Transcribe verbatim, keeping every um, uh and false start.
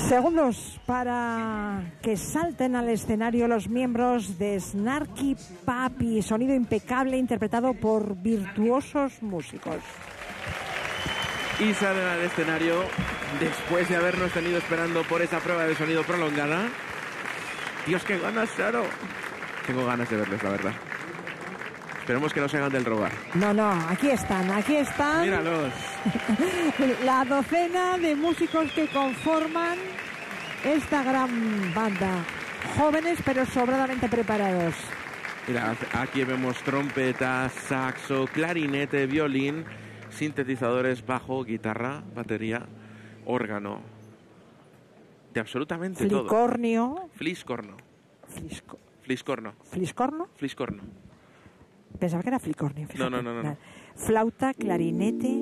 Segundos para que salten al escenario los miembros de Snarky Puppy. Sonido impecable interpretado por virtuosos músicos. Y salen al escenario después de habernos tenido esperando por esa prueba de sonido prolongada. Dios, qué ganas, Charo. Tengo ganas de verles, la verdad. Esperemos que no se hagan del rogar. No, no, aquí están, aquí están. Míralos. La docena de músicos que conforman esta gran banda. Jóvenes pero sobradamente preparados. Mira, aquí vemos trompeta, saxo, clarinete, violín, sintetizadores, bajo, guitarra, batería, órgano. De absolutamente Flicornio. todo. Fliscorno. Flisco. Fliscorno. ¿Fliscorno? Fliscorno. Pensaba que era flicornio. No, no, no, no, no. Flauta, clarinete,